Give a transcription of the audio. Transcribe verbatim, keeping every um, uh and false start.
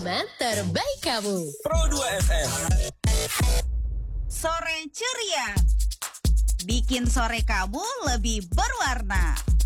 pengalaman terbaik kamu. Pro dua F M. Sore ceria, bikin sore kamu lebih berwarna.